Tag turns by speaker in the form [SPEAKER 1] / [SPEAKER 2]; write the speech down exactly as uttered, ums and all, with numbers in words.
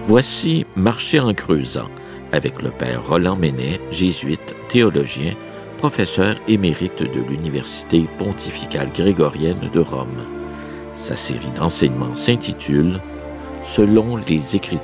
[SPEAKER 1] Voici Marcher en creusant avec le père Roland Menet, jésuite, théologien, professeur émérite de l'Université pontificale grégorienne de Rome. Sa série d'enseignements s'intitule « Selon les Écritures ».